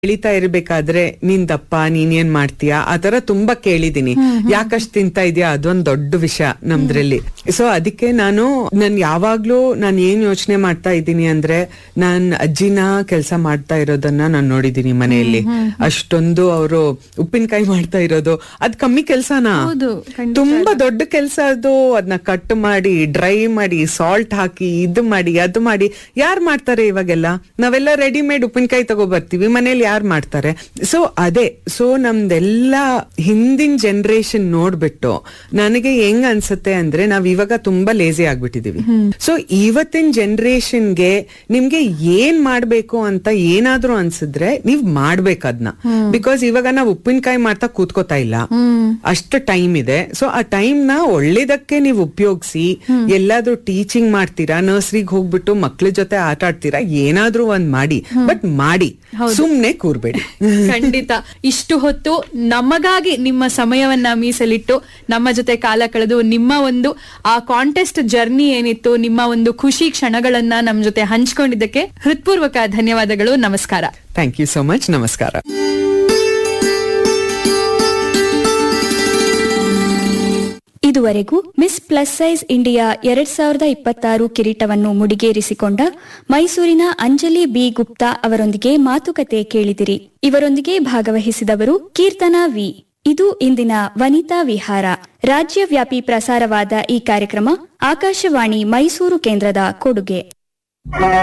ಬೆಳಿತಾ ಇರ್ಬೇಕಾದ್ರೆ ನೀನ್ ದಪ್ಪ ನೀನೇನ್ ಮಾಡ್ತೀಯಾ ಆತರ ತುಂಬಾ ಕೇಳಿದೀನಿ. ಯಾಕಷ್ಟ್ ತಿಂತಾ ಇದೀಯಾ ಅದೊಂದ್ ದೊಡ್ಡ ವಿಷಯ ನಮ್ದ್ರಲ್ಲಿ. ಸೊ ಅದಕ್ಕೆ ನನ್ ಯಾವಾಗ್ಲೂ ನಾನ್ ಏನ್ ಯೋಚನೆ ಮಾಡ್ತಾ ಇದ್ದೀನಿ ಅಂದ್ರೆ, ನಾನ್ ಅಜ್ಜಿನ ಕೆಲ್ಸ ಮಾಡ್ತಾ ಇರೋದನ್ನ ನಾನ್ ನೋಡಿದೀನಿ ಮನೆಯಲ್ಲಿ. ಅಷ್ಟೊಂದು ಅವರು ಉಪ್ಪಿನಕಾಯಿ ಮಾಡ್ತಾ ಇರೋದು ಅದ್ ಕಮ್ಮಿ ಕೆಲ್ಸನಾ, ತುಂಬಾ ದೊಡ್ಡ ಕೆಲ್ಸ ಅದು. ಅದನ್ನ ಕಟ್ ಮಾಡಿ ಡ್ರೈ ಮಾಡಿ ಸಾಲ್ಟ್ ಹಾಕಿ ಇದು ಮಾಡಿ ಅದು ಮಾಡಿ ಯಾರ್ ಮಾಡ್ತಾರೆ ಇವಾಗೆಲ್ಲ? ನಾವೆಲ್ಲ ರೆಡಿಮೇಡ್ ಉಪ್ಪಿನಕಾಯಿ ತಗೋ ಬರ್ತೀವಿ, ಮನೇಲಿ ಯಾರು ಮಾಡ್ತಾರೆ? ಸೊ ನಮ್ದೆಲ್ಲ ಹಿಂದಿನ ಜನರೇಷನ್ ನೋಡ್ಬಿಟ್ಟು ನನಗೆ ಹೆಂಗ್ ಅನ್ಸುತ್ತೆ ಅಂದ್ರೆ, ನಾವ್ ಇವಾಗ ತುಂಬಾ ಲೇಜಿ ಆಗ್ಬಿಟ್ಟಿದೀವಿ. ಸೊ ಇವತ್ತಿನ ಜನರೇಷನ್ಗೆ ನಿಮ್ಗೆ ಏನ್ ಮಾಡ್ಬೇಕು ಅಂತ ಏನಾದ್ರೂ ಅನ್ಸಿದ್ರೆ ನೀವ್ ಮಾಡ್ಬೇಕದ್ನ. ಬಿಕಾಸ್ ಇವಾಗ ನಾವ್ ಉಪ್ಪಿನಕಾಯಿ ಮಾಡ್ತಾ ಕೂತ್ಕೋತಾ ಇಲ್ಲ, ಅಷ್ಟು ಟೈಮ್ ಇದೆ. ಸೊ ಆ ಟೈಮ್ ನ ಒಳ್ಳೇದಕ್ಕೆ ನೀವು ಉಪಯೋಗಿಸಿ, ಎಲ್ಲಾದ್ರೂ ಟೀಚಿಂಗ್ ಮಾಡ್ತೀರಾ, ನರ್ಸರಿಗೆ ಹೋಗ್ಬಿಟ್ಟು ಮಕ್ಳ ಜೊತೆ ಆಟ ಆಡ್ತೀರಾ, ಏನಾದ್ರೂ ಒಂದ್ ಮಾಡಿ, ಬಟ್ ಮಾಡಿ, ಸುಮ್ನೆ ಕೂರ್ಬೇಡಿ. ಖಂಡಿತ. ಇಷ್ಟು ಹೊತ್ತು ನಮಗಾಗಿ ನಿಮ್ಮ ಸಮಯವನ್ನ ಮೀಸಲಿಟ್ಟು ನಮ್ಮ ಜೊತೆ ಕಾಲ ಕಳೆದು ನಿಮ್ಮ ಒಂದು ಆ ಕಾಂಟೆಸ್ಟ್ ಜರ್ನಿ ಏನಿತ್ತು, ನಿಮ್ಮ ಒಂದು ಖುಷಿ ಕ್ಷಣಗಳನ್ನ ನಮ್ ಜೊತೆ ಹಂಚ್ಕೊಂಡಿದ್ದಕ್ಕೆ ಹೃತ್ಪೂರ್ವಕ ಧನ್ಯವಾದಗಳು. ನಮಸ್ಕಾರ. Thank you so much. ನಮಸ್ಕಾರ. ಇದುವರೆಗೂ ಮಿಸ್ ಪ್ಲಸ್ ಸೈಜ್ ಇಂಡಿಯಾ 2026 ಕಿರೀಟವನ್ನು ಮುಡಿಗೇರಿಸಿಕೊಂಡ ಮೈಸೂರಿನ ಅಂಜಲಿ ಬಿ ಗುಪ್ತಾ ಅವರೊಂದಿಗೆ ಮಾತುಕತೆ ಕೇಳಿದಿರಿ. ಇವರೊಂದಿಗೆ ಭಾಗವಹಿಸಿದವರು ಕೀರ್ತನಾ ವಿ. ಇದು ಇಂದಿನ ವನಿತಾ ವಿಹಾರ. ರಾಜ್ಯವ್ಯಾಪಿ ಪ್ರಸಾರವಾದ ಈ ಕಾರ್ಯಕ್ರಮ ಆಕಾಶವಾಣಿ ಮೈಸೂರು ಕೇಂದ್ರದ ಕೊಡುಗೆ.